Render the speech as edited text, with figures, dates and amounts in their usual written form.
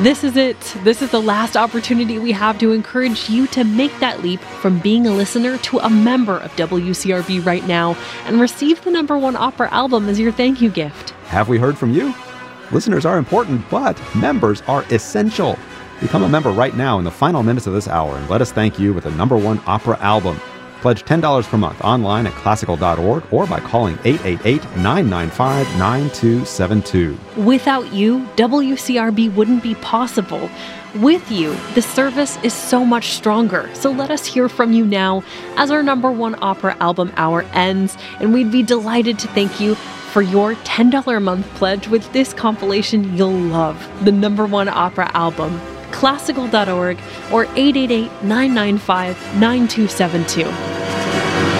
This is it. This is the last opportunity we have to encourage you to make that leap from being a listener to a member of WCRB right now and receive the #1 opera album as your thank you gift. Have we heard from you? Listeners are important, but members are essential. Become a member right now in the final minutes of this hour and let us thank you with the #1 opera album. Pledge $10 per month online at classical.org or by calling 888-995-9272. Without you, WCRB wouldn't be possible. With you, the service is so much stronger. So let us hear from you now as our #1 opera album hour ends, and we'd be delighted to thank you for your $10 a month pledge with this compilation you'll love, the #1 opera album. Classical.org or 888-995-9272.